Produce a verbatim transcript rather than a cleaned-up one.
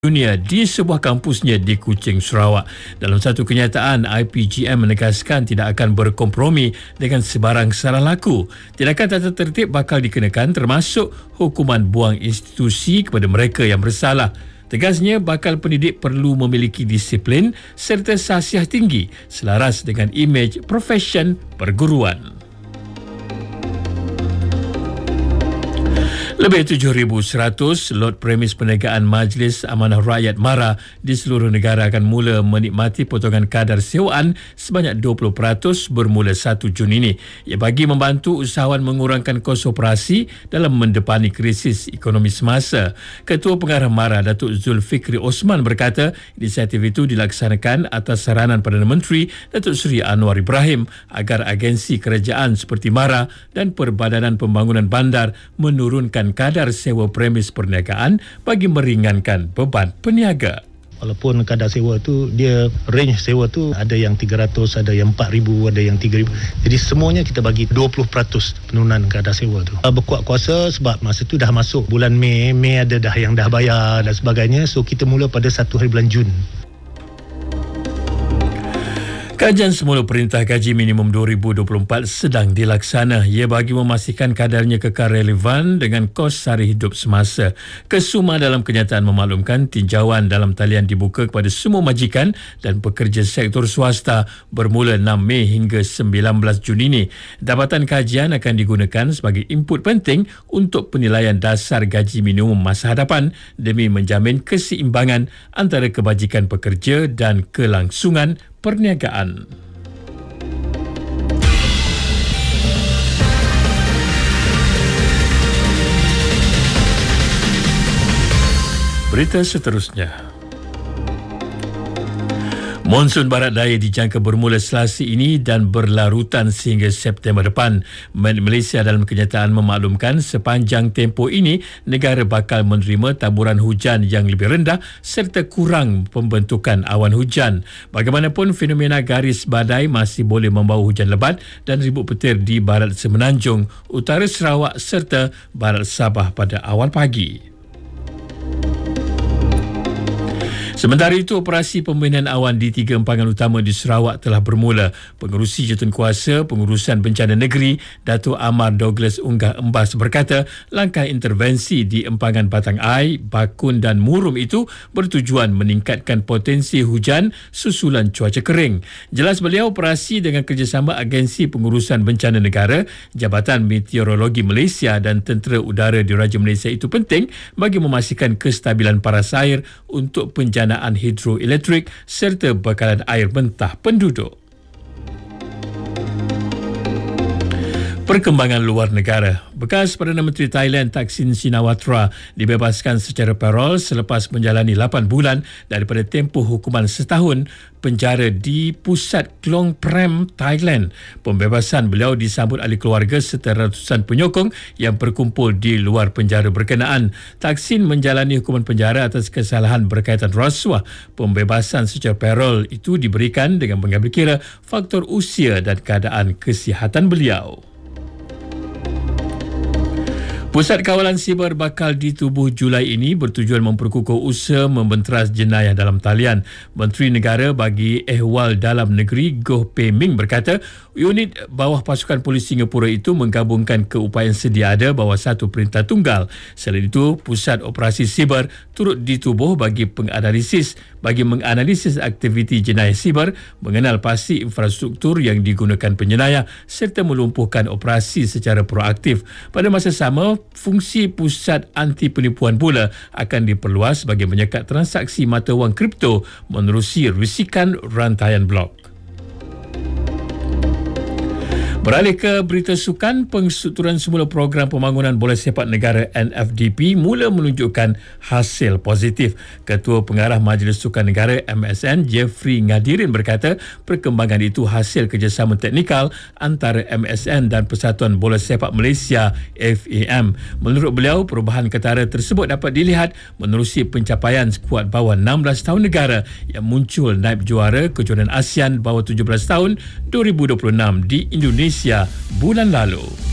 dunia di sebuah kampusnya di Kuching, Sarawak. Dalam satu kenyataan, I P G M menegaskan tidak akan berkompromi dengan sebarang salah laku. Tindakan tata tertib bakal dikenakan termasuk hukuman buang institusi kepada mereka yang bersalah. Tegasnya, bakal pendidik perlu memiliki disiplin serta sasiah tinggi selaras dengan imej profesion perguruan. Lebih tujuh ribu seratus lot premis perniagaan Majlis Amanah Rakyat MARA di seluruh negara akan mula menikmati potongan kadar sewaan sebanyak dua puluh peratus bermula satu Jun ini. Ia bagi membantu usahawan mengurangkan kos operasi dalam mendepani krisis ekonomi semasa. Ketua Pengarah MARA, Datuk Zulfikri Osman berkata, inisiatif itu dilaksanakan atas saranan Perdana Menteri Datuk Seri Anwar Ibrahim agar agensi kerajaan seperti MARA dan Perbadanan Pembangunan Bandar menurunkan kadar sewa premis perniagaan bagi meringankan beban peniaga. Walaupun kadar sewa tu, dia range sewa tu ada yang tiga ratus, ada yang empat ribu, ada yang tiga ribu. Jadi semuanya kita bagi dua puluh peratus penurunan kadar sewa tu. Berkuat kuasa sebab masa tu dah masuk bulan Mei, Mei ada dah yang dah bayar dan sebagainya. So kita mula pada satu hari bulan Jun. Kajian semula Perintah Gaji Minimum dua ribu dua puluh empat sedang dilaksana. Ia bagi memastikan kadarnya kekal relevan dengan kos sara hidup semasa. Kesuma dalam kenyataan memaklumkan tinjauan dalam talian dibuka kepada semua majikan dan pekerja sektor swasta bermula enam Mei hingga sembilan belas Jun ini. Dapatan kajian akan digunakan sebagai input penting untuk penilaian dasar gaji minimum masa hadapan demi menjamin keseimbangan antara kebajikan pekerja dan kelangsungan perniagaan. Berita seterusnya. Monsun Barat Daya dijangka bermula Selasa ini dan berlarutan sehingga September depan. Malaysia dalam kenyataan memaklumkan sepanjang tempoh ini negara bakal menerima taburan hujan yang lebih rendah serta kurang pembentukan awan hujan. Bagaimanapun, fenomena garis badai masih boleh membawa hujan lebat dan ribut petir di barat Semenanjung, utara Sarawak serta barat Sabah pada awal pagi. Sementara itu, operasi pembinaan awan di tiga empangan utama di Sarawak telah bermula. Pengerusi Jawatankuasa Pengurusan Bencana Negeri, Datuk Amar Douglas Unggah Embas berkata, langkah intervensi di empangan Batang Ai, Bakun dan Murum itu bertujuan meningkatkan potensi hujan susulan cuaca kering. Jelas beliau, operasi dengan kerjasama Agensi Pengurusan Bencana Negara, Jabatan Meteorologi Malaysia dan Tentera Udara Diraja Malaysia itu penting bagi memastikan kestabilan paras air untuk penjanaan hidroelektrik serta bekalan air mentah penduduk. Perkembangan luar negara. Bekas Perdana Menteri Thailand Thaksin Shinawatra dibebaskan secara parol selepas menjalani lapan bulan daripada tempoh hukuman setahun penjara di pusat Klong Prem, Thailand. Pembebasan beliau disambut ahli keluarga serta ratusan penyokong yang berkumpul di luar penjara berkenaan. Thaksin menjalani hukuman penjara atas kesalahan berkaitan rasuah. Pembebasan secara parol itu diberikan dengan mengambil kira faktor usia dan keadaan kesihatan beliau. Pusat Kawalan Siber bakal ditubuh Julai ini bertujuan memperkukuh usaha membenteras jenayah dalam talian. Menteri Negara bagi Ehwal Dalam Negeri Goh Pei Ming berkata, unit bawah pasukan polis Singapura itu menggabungkan keupayaan sedia ada bawah satu perintah tunggal. Selain itu, Pusat Operasi Siber turut ditubuh bagi penganalisis bagi menganalisis aktiviti jenayah siber, mengenal pasti infrastruktur yang digunakan penjenayah serta melumpuhkan operasi secara proaktif. Pada masa sama, fungsi pusat anti penipuan pula akan diperluas bagi menyekat transaksi mata wang kripto menerusi risikan rantaian blok. Beralih ke berita sukan, pengstrukturan semula program pembangunan bola sepak negara N F D P mula menunjukkan hasil positif. Ketua Pengarah Majlis Sukan Negara M S N, Jeffrey Ngadirin berkata, perkembangan itu hasil kerjasama teknikal antara M S N dan Persatuan Bola Sepak Malaysia F A M. Menurut beliau, perubahan ketara tersebut dapat dilihat menerusi pencapaian skuad bawah enam belas tahun negara yang muncul naib juara kejuaraan ASEAN bawah tujuh belas tahun dua ribu dua puluh enam di Indonesia bulan lalu.